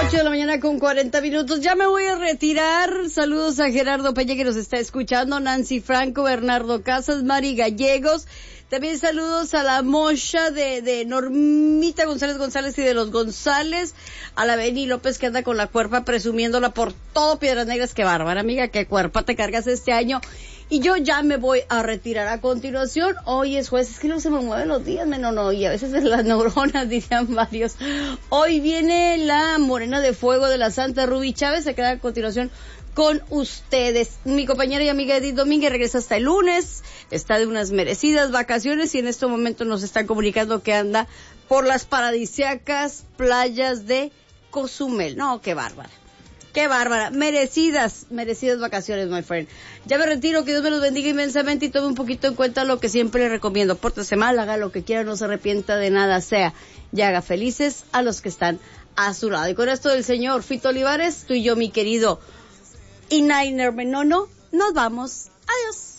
8 de la mañana con 40 minutos. Ya me voy a retirar. Saludos a Gerardo Peña que nos está escuchando, Nancy Franco, Bernardo Casas, Mari Gallegos. También saludos a la mocha de Normita González y de los González, a la Beni López que anda con la cuerpa presumiéndola por todo Piedras Negras. Qué bárbara, amiga, qué cuerpa te cargas este año. Y yo ya me voy a retirar a continuación. Hoy es jueves, es que no se me mueven los días, no, y a veces es las neuronas, dirían varios. Hoy viene la Morena de Fuego de la Santa Ruby Chávez, se queda a continuación con ustedes. Mi compañera y amiga Edith Domínguez regresa hasta el lunes, está de unas merecidas vacaciones y en este momento nos están comunicando que anda por las paradisíacas playas de Cozumel. No, qué bárbara. Qué bárbara, merecidas vacaciones, my friend. Ya me retiro, que Dios me los bendiga inmensamente y tome un poquito en cuenta lo que siempre le recomiendo. Pórtese mal, haga lo que quiera, no se arrepienta de nada, sea, y haga felices a los que están a su lado. Y con esto del señor Fito Olivares, tú y yo, mi querido Inainer Menono, nos vamos. Adiós.